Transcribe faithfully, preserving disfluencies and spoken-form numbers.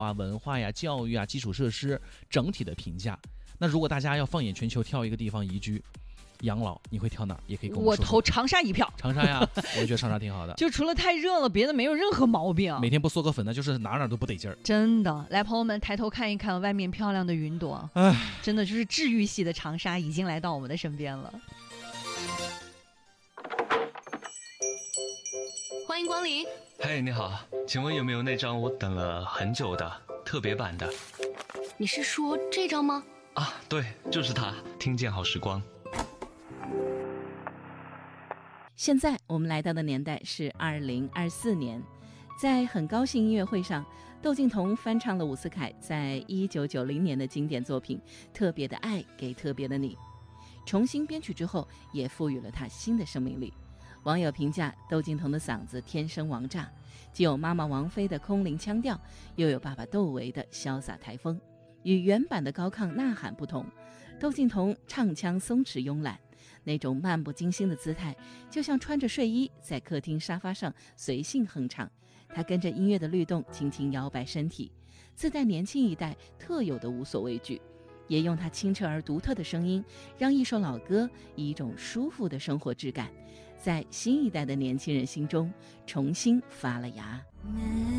啊、文化呀、教育啊、基础设施整体的评价。那如果大家要放眼全球挑一个地方宜居养老，你会挑哪儿？也可以跟我们说说。 我投长沙一票。 长沙呀，我也觉得长沙挺好的。 就除了太热了，别的没有任何毛病。 每天不嗦个粉呢，就是哪哪都不得劲儿。 真的，来朋友们抬头看一看外面漂亮的云朵， 唉， 真的就是治愈系的长沙已经来到我们的身边了。 欢迎光临。 嘿，你好，请问有没有那张我等了很久的特别版的？ 你是说这张吗？ 啊，对，就是它，听见好时光。 现在我们来到的年代是二零二四年，在很高兴音乐会上，窦靖童翻唱了伍思凯在一九九零年的经典作品《特别的爱给特别的你》，重新编曲之后，也赋予了它新的生命力。网友评价窦靖童的嗓子天生王炸，既有妈妈王菲的空灵腔调，又有爸爸窦唯的潇洒台风。与原版的高亢呐喊不同，窦靖童唱腔松弛慵懒，那种漫不经心的姿态，就像穿着睡衣在客厅沙发上随性哼唱。他跟着音乐的律动轻轻摇摆身体，自带年轻一代特有的无所畏惧，也用他清澈而独特的声音，让一首老歌以一种舒服的生活质感，在新一代的年轻人心中重新发了芽。